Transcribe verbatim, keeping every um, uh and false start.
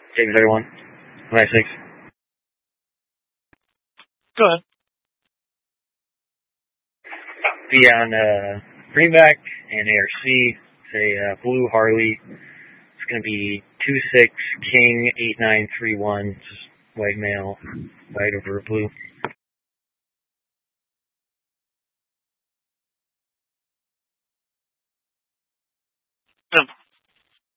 James everyone. Nine six. Go ahead. Be on uh, Greenback and A R C. Say uh, Blue Harley. It's going to be two six King eight nine three one. Just white male, white over blue.